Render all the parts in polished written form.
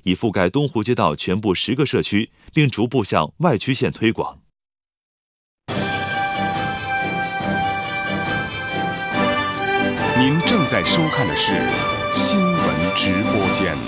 已覆盖东湖街道全部10个社区，并逐步向外区县推广。 您正在收看的是新闻直播间。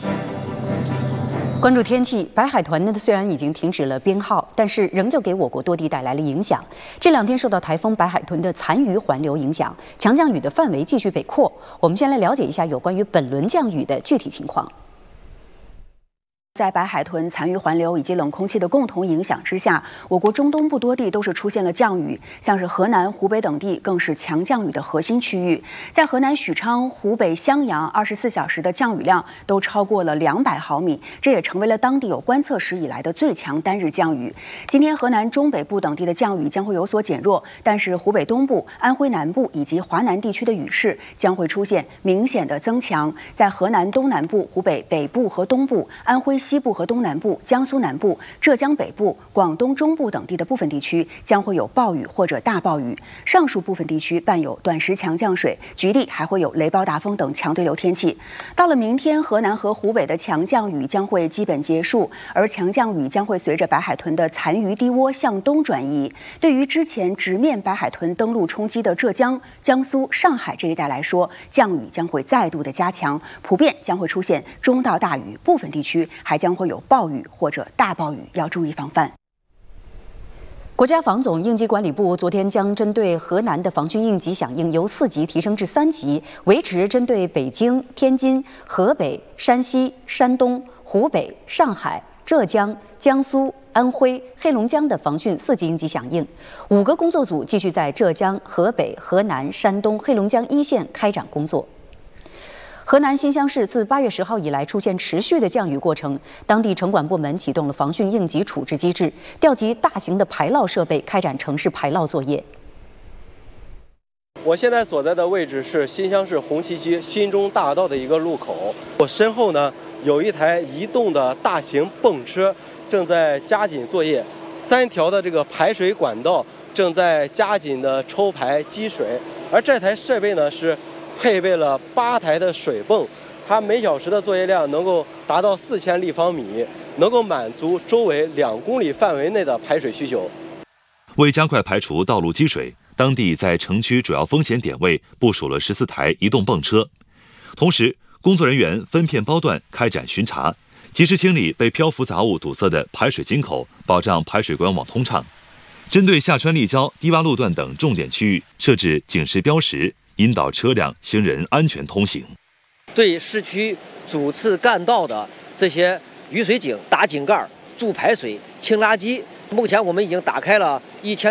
关注天气，白海豚呢虽然已经停止了编号，但是仍旧给我国多地带来了影响。这2天受到台风白海豚的残余环流影响，强降雨的范围继续北扩。我们先来了解一下有关于本轮降雨的具体情况。在白海豚残余环流以及冷空气的共同影响之下，我国中东部多地都是出现了降雨，像是河南、湖北等地更是强降雨的核心区域。在河南许昌、湖北襄阳，24小时的降雨量都超过了200毫米，这也成为了当地有观测史以来的最强单日降雨。今天河南中北部等地的降雨将会有所减弱，但是湖北东部、安徽南部以及华南地区的雨势将会出现明显的增强。在河南东南部、湖北北部和东部、安徽西部和东南部、江苏南部、浙江北部、广东中部等地的部分地区将会有暴雨或者大暴雨，上述部分地区伴有短时强降水，局地还会有雷暴大风等强对流天气。到了明天，河南和湖北的强降雨将会基本结束，而强降雨将会随着白海豚的残余低涡向东转移。对于之前直面白海豚登陆冲击的浙江、江苏、上海这一带来说，降雨将会再度的加强，普遍将会出现中到大雨，部分地区还将会有暴雨或者大暴雨，要注意防范。国家防总应急管理部昨天将针对河南的防汛应急响应由4级提升至3级，维持针对北京、天津、河北、山西、山东、湖北、上海、浙江、江苏、安徽、黑龙江的防汛4级应急响应。5个工作组继续在浙江、河北、河南、山东、黑龙江一线开展工作。河南新乡市自8月10号以来出现持续的降雨过程，当地城管部门启动了防汛应急处置机制，调集大型的排涝设备开展城市排涝作业。 我现在所在的位置是新乡市红旗区新中大道的一个路口，我身后呢有一台移动的大型泵车正在加紧作业，3条的这个排水管道正在加紧的抽排积水，而这台设备呢是配备了8台的水泵，它每小时的作业量能够达到4000立方米，能够满足周围2公里范围内的排水需求。 为加快排除道路积水，当地在城区主要风险点位部署了14台移动泵车，同时工作人员分片包段开展巡查，及时清理被漂浮杂物堵塞的排水井口，保障排水管网通畅。针对下穿立交、低洼路段等重点区域设置警示标识，引导车辆、行人安全通行。 对市区主次干道的这些雨水井打井盖、筑排水、清垃圾，目前我们已经打开了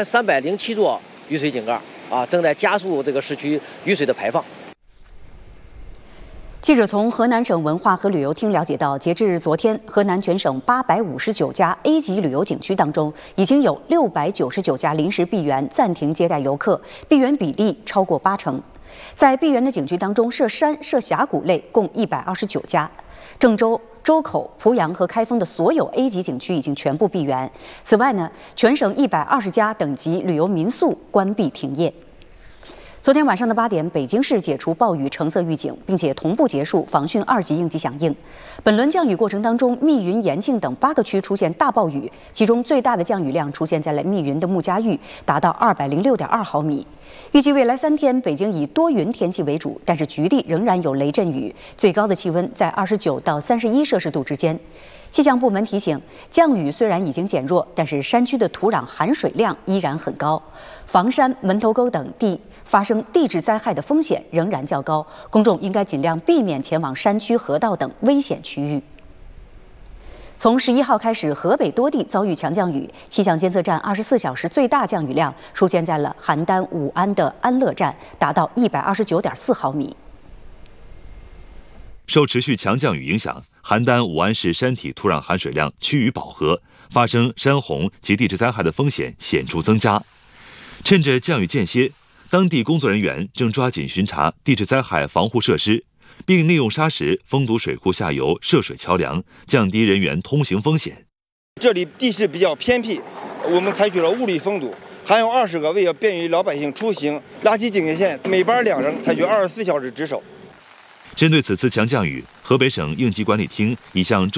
1307座雨水井盖，正在加速这个市区雨水的排放。 记者从河南省文化和旅游厅了解到，截至昨天，河南全省859家 A 级旅游景区当中，已经有699家临时闭园暂停接待游客，闭园比例超过80%。在闭园的景区当中，涉山、涉峡谷类共129家。郑州、周口、濮阳和开封的所有 A 级景区已经全部闭园。此外呢，全省120家等级旅游民宿关闭停业。昨天晚上的8点，北京市解除暴雨橙色预警，并且同步结束防汛2级应急响应。本轮降雨过程当中，密云、延庆等8个区出现大暴雨，其中最大的降雨量出现在了密云的穆家峪，达到206.2毫米。预计未来3天，北京以多云天气为主，但是局地仍然有雷阵雨，最高的气温在29到31摄氏度之间。气象部门提醒，降雨虽然已经减弱，但是山区的土壤含水量依然很高，房山、门头沟等地发生地质灾害的风险仍然较高，公众应该尽量避免前往山区、河道等危险区域。从11号开始，河北多地遭遇强降雨，气象监测站24小时最大降雨量出现在了邯郸武安的安乐站，达到129.4毫米。 受持续强降雨影响，邯郸武安市山体土壤含水量趋于饱和，发生山洪及地质灾害的风险显著增加。趁着降雨间歇，当地工作人员正抓紧巡查地质灾害防护设施，并利用沙石封堵水库下游涉水桥梁，降低人员通行风险。 这里地势比较偏僻，我们采取了物理封堵，还有20个为了便于老百姓出行，拉起警戒线，每班2人，采取24小时值守。 针对此次强降雨，河北省应急管理厅已向